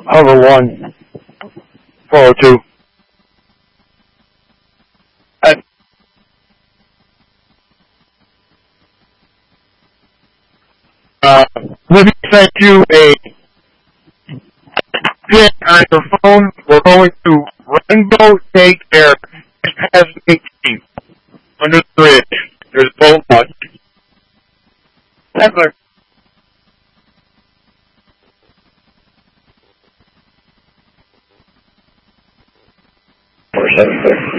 Hover 1, 402. Let me send you a pin on your phone. We're going to Rainbow Take Air past 18 under the bridge. There's a boat bus. Ever. Four 7 6.